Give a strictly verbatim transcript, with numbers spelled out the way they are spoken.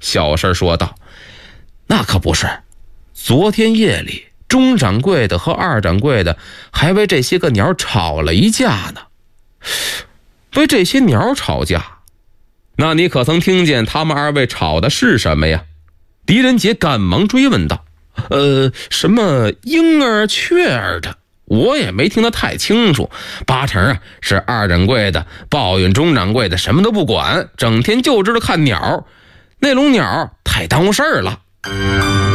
小声说道：那可不是，昨天夜里钟掌柜的和二掌柜的还为这些个鸟吵了一架呢。为这些鸟吵架？那你可曾听见他们二位吵的是什么呀？狄仁杰赶忙追问道：呃，什么鹰儿雀儿的，我也没听得太清楚，八成啊是二掌柜的抱怨钟掌柜的什么都不管，整天就知道看鸟，那笼鸟太耽误事儿了。